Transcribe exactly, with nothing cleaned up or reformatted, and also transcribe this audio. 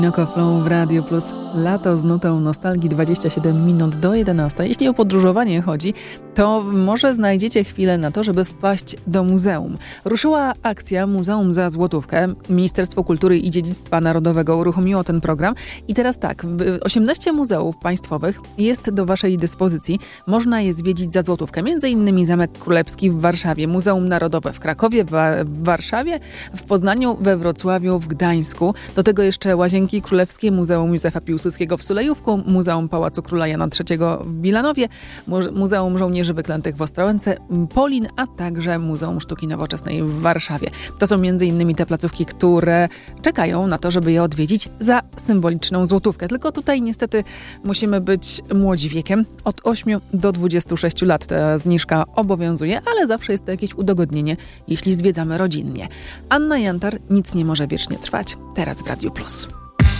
Flow w Radio Plus. Lato z nutą nostalgii, dwadzieścia siedem minut do jedenastej. Jeśli o podróżowanie chodzi, to może znajdziecie chwilę na to, żeby wpaść do muzeum. Ruszyła akcja Muzeum za złotówkę. Ministerstwo Kultury i Dziedzictwa Narodowego uruchomiło ten program. I teraz tak, osiemnaście muzeów państwowych jest do waszej dyspozycji. Można je zwiedzić za złotówkę. Między innymi Zamek Królewski w Warszawie, Muzeum Narodowe w Krakowie, w Warszawie, w Poznaniu, we Wrocławiu, w Gdańsku. Do tego jeszcze Łazienki Królewskie, Muzeum Józefa Piłsudskiego w Sulejówku, Muzeum Pałacu Króla Jana trzeciego w Bilanowie, Muzeum Żołnierzy Wyklętych w Ostrołęce, Polin, a także Muzeum Sztuki Nowoczesnej w Warszawie. To są między innymi te placówki, które czekają na to, żeby je odwiedzić za symboliczną złotówkę. Tylko tutaj niestety musimy być młodzi wiekiem. Od ośmiu do dwudziestu sześciu lat ta zniżka obowiązuje, ale zawsze jest to jakieś udogodnienie, jeśli zwiedzamy rodzinnie. Anna Jantar, nic nie może wiecznie trwać. Teraz w Radiu Plus.